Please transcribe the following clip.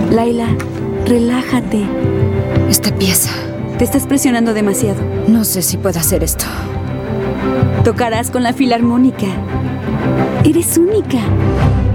Layla, relájate. Esta pieza. Te estás presionando demasiado. No sé si puedo hacer esto. Tocarás con la filarmónica. Eres única.